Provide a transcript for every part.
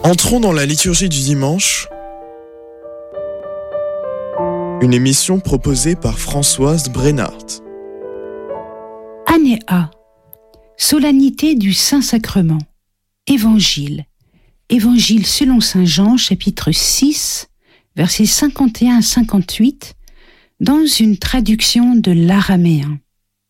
Entrons dans la liturgie du dimanche, une émission proposée par Françoise Brennart. Année A. Solennité du Saint-Sacrement. Évangile. Évangile selon Saint Jean, chapitre 6, versets 51 à 58, dans une traduction de l'araméen.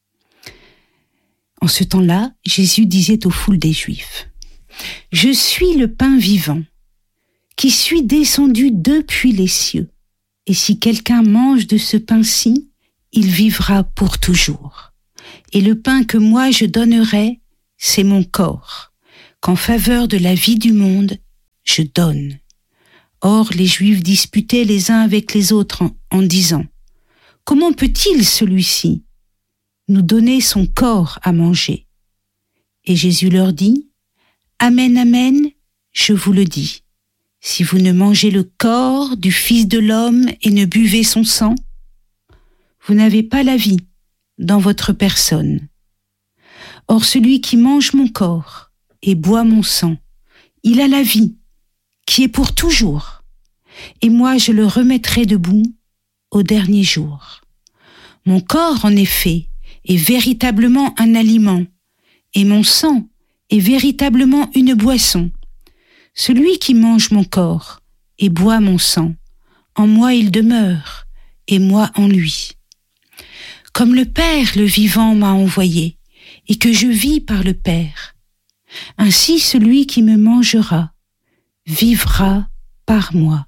En ce temps-là, Jésus disait aux foules des Juifs : « Je suis le pain vivant, qui suis descendu depuis les cieux. Et si quelqu'un mange de ce pain-ci, il vivra pour toujours. Et le pain que moi je donnerai, c'est mon corps, qu'en faveur de la vie du monde, je donne. » Or, les Juifs disputaient les uns avec les autres en disant : « Comment peut-il, celui-ci, nous donner son corps à manger ?» Et Jésus leur dit : « Amen, amen, je vous le dis. Si vous ne mangez le corps du Fils de l'homme et ne buvez son sang, vous n'avez pas la vie dans votre personne. Or celui qui mange mon corps et boit mon sang, il a la vie, qui est pour toujours, et moi je le remettrai debout au dernier jour. Mon corps, en effet, est véritablement un aliment, et mon sang est véritablement une boisson. Celui qui mange mon corps et boit mon sang, en moi il demeure, et moi en lui. Comme le Père, le vivant, m'a envoyé, et que je vis par le Père, ainsi celui qui me mangera vivra par moi.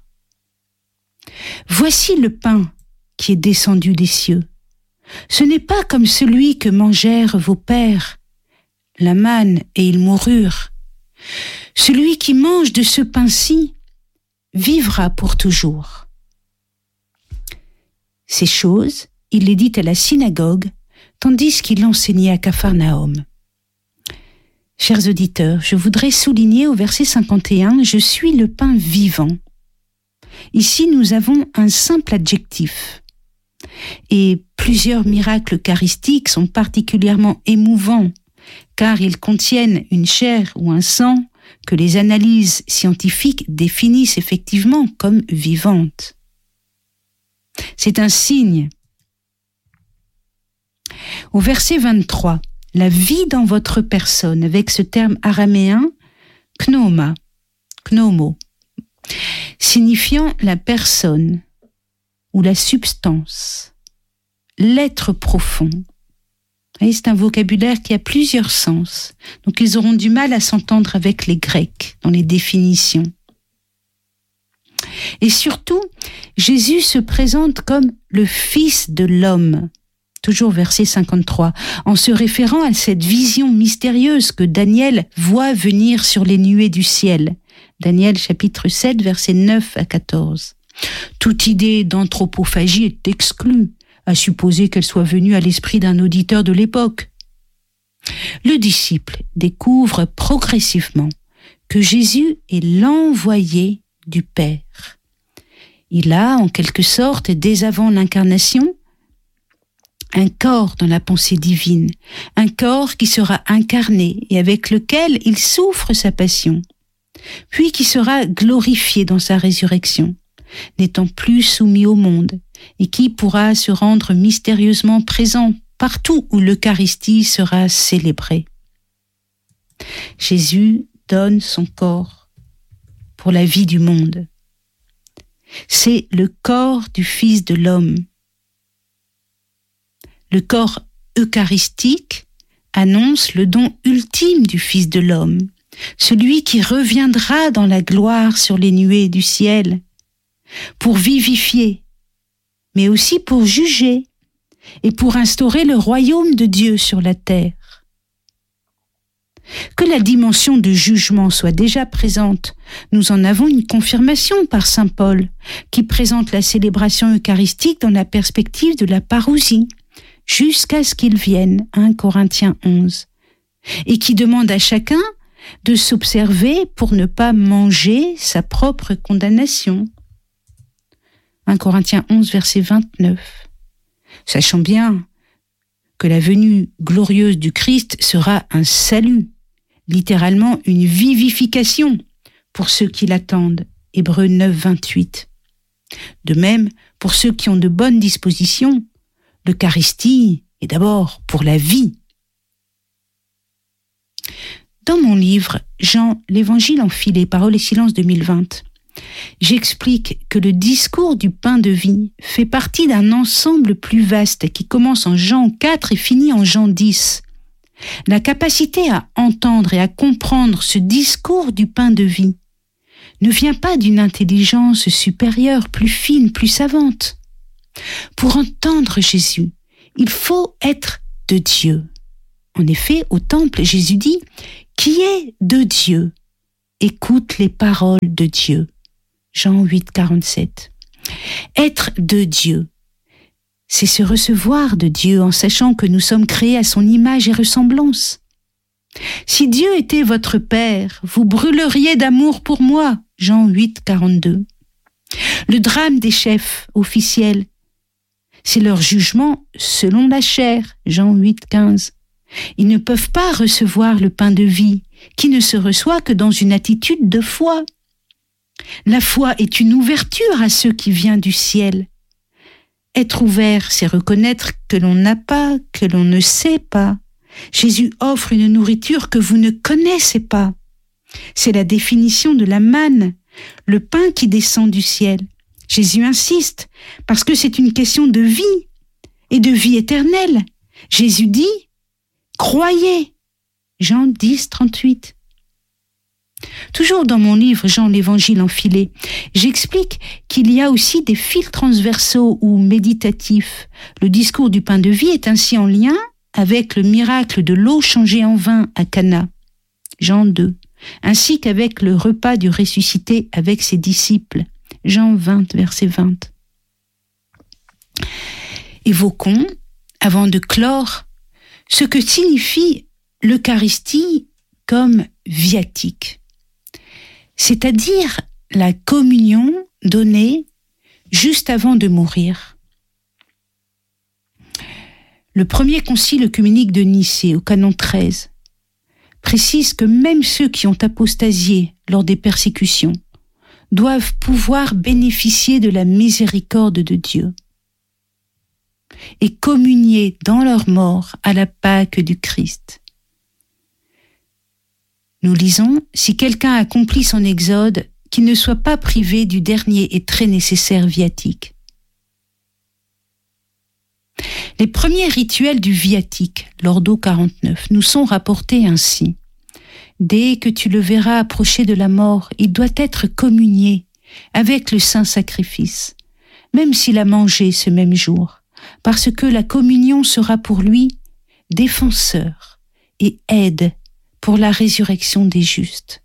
Voici le pain qui est descendu des cieux. Ce n'est pas comme celui que mangèrent vos pères, la manne, et ils moururent. Celui qui mange de ce pain-ci vivra pour toujours. » Ces choses, il les dit à la synagogue, tandis qu'il enseignait à Capharnaüm. Chers auditeurs, je voudrais souligner au verset 51 « Je suis le pain vivant ». Ici, nous avons un simple adjectif. Et plusieurs miracles eucharistiques sont particulièrement émouvants, car ils contiennent une chair ou un sang que les analyses scientifiques définissent effectivement comme vivante. C'est un signe. Au verset 23, la vie dans votre personne, avec ce terme araméen, pneuma, signifiant la personne ou la substance, l'être profond. Et c'est un vocabulaire qui a plusieurs sens. Donc ils auront du mal à s'entendre avec les Grecs dans les définitions. Et surtout, Jésus se présente comme le Fils de l'homme. Toujours verset 53, en se référant à cette vision mystérieuse que Daniel voit venir sur les nuées du ciel. Daniel chapitre 7, versets 9 à 14. Toute idée d'anthropophagie est exclue, à supposer qu'elle soit venue à l'esprit d'un auditeur de l'époque. Le disciple découvre progressivement que Jésus est l'envoyé du Père. Il a, en quelque sorte, dès avant l'incarnation, un corps dans la pensée divine, un corps qui sera incarné et avec lequel il souffre sa passion, puis qui sera glorifié dans sa résurrection, n'étant plus soumis au monde, et qui pourra se rendre mystérieusement présent partout où l'Eucharistie sera célébrée. Jésus donne son corps pour la vie du monde. C'est le corps du Fils de l'homme. Le corps eucharistique annonce le don ultime du Fils de l'homme, celui qui reviendra dans la gloire sur les nuées du ciel, pour vivifier, mais aussi pour juger et pour instaurer le royaume de Dieu sur la terre. Que la dimension de jugement soit déjà présente, nous en avons une confirmation par saint Paul, qui présente la célébration eucharistique dans la perspective de la parousie, jusqu'à ce qu'il vienne, 1 Corinthiens 11, et qui demande à chacun de s'observer pour ne pas manger sa propre condamnation. 1 Corinthiens 11, verset 29. Sachant bien que la venue glorieuse du Christ sera un salut, littéralement une vivification, pour ceux qui l'attendent. Hébreux 9, 28. De même, pour ceux qui ont de bonnes dispositions, l'Eucharistie est d'abord pour la vie. Dans mon livre « Jean, l'Évangile enfilé, Paroles et silence 2020 », j'explique que le discours du pain de vie fait partie d'un ensemble plus vaste qui commence en Jean 4 et finit en Jean 10. La capacité à entendre et à comprendre ce discours du pain de vie ne vient pas d'une intelligence supérieure, plus fine, plus savante. Pour entendre Jésus, il faut être de Dieu. En effet, au temple, Jésus dit « Qui est de Dieu ? Écoute les paroles de Dieu. » Jean 8, 47. Être de Dieu, c'est se recevoir de Dieu en sachant que nous sommes créés à son image et ressemblance. Si Dieu était votre Père, vous brûleriez d'amour pour moi. Jean 8, 42. Le drame des chefs officiels, c'est leur jugement selon la chair. Jean 8, 15. Ils ne peuvent pas recevoir le pain de vie, qui ne se reçoit que dans une attitude de foi. La foi est une ouverture à ce qui vient du ciel. Être ouvert, c'est reconnaître que l'on n'a pas, que l'on ne sait pas. Jésus offre une nourriture que vous ne connaissez pas. C'est la définition de la manne, le pain qui descend du ciel. Jésus insiste, parce que c'est une question de vie et de vie éternelle. Jésus dit « Croyez » Jean 10, 38. Toujours dans mon livre « Jean, l'Évangile enfilé », j'explique qu'il y a aussi des fils transversaux ou méditatifs. Le discours du pain de vie est ainsi en lien avec le miracle de l'eau changée en vin à Cana, Jean 2, ainsi qu'avec le repas du ressuscité avec ses disciples, Jean 20, verset 20. Évoquons, avant de clore, ce que signifie l'Eucharistie comme viatique, c'est-à-dire la communion donnée juste avant de mourir. Le premier concile œcuménique de Nicée, au canon 13, précise que même ceux qui ont apostasié lors des persécutions doivent pouvoir bénéficier de la miséricorde de Dieu et communier dans leur mort à la Pâque du Christ. Nous lisons « Si quelqu'un accomplit son exode, qu'il ne soit pas privé du dernier et très nécessaire viatique. » Les premiers rituels du viatique, l'Ordo 49, nous sont rapportés ainsi. Dès que tu le verras approcher de la mort, il doit être communié avec le saint sacrifice, même s'il a mangé ce même jour, parce que la communion sera pour lui défenseur et aide pour la résurrection des justes.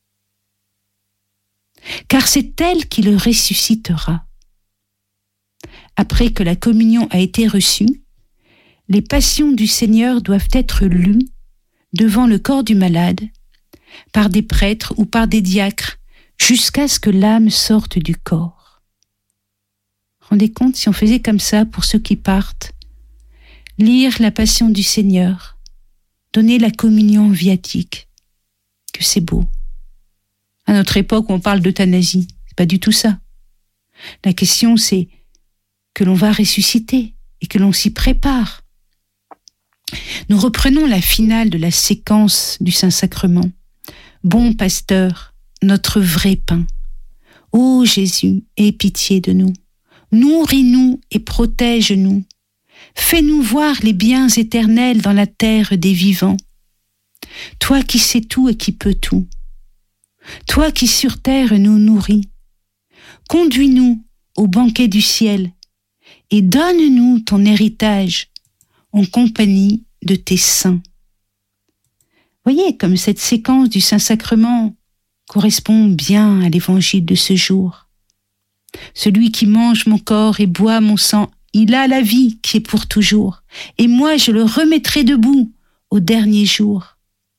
Car c'est elle qui le ressuscitera. Après que la communion a été reçue, les passions du Seigneur doivent être lues devant le corps du malade, par des prêtres ou par des diacres, jusqu'à ce que l'âme sorte du corps. Rendez compte si on faisait comme ça pour ceux qui partent, lire la passion du Seigneur, donner la communion viatique, que c'est beau. À notre époque où on parle d'euthanasie, c'est pas du tout ça. La question c'est que l'on va ressusciter et que l'on s'y prépare. Nous reprenons la finale de la séquence du Saint-Sacrement. Bon pasteur, notre vrai pain. Ô Jésus, aie pitié de nous. Nourris-nous et protège-nous. Fais-nous voir les biens éternels dans la terre des vivants. Toi qui sais tout et qui peux tout. Toi qui sur terre nous nourris. Conduis-nous au banquet du ciel et donne-nous ton héritage en compagnie de tes saints. Voyez comme cette séquence du Saint-Sacrement correspond bien à l'évangile de ce jour. Celui qui mange mon corps et boit mon sang, il a la vie qui est pour toujours, et moi je le remettrai debout au dernier jour.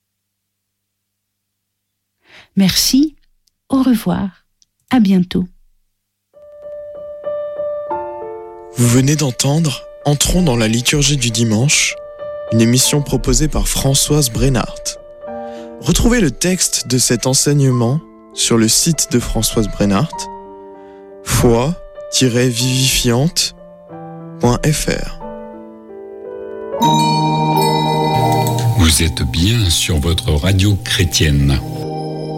Merci, au revoir, à bientôt. Vous venez d'entendre Entrons dans la liturgie du dimanche, une émission proposée par Françoise Brenhardt. Retrouvez le texte de cet enseignement sur le site de Françoise Brennart, foi-vivifiante.fr. Vous êtes bien sur votre radio chrétienne.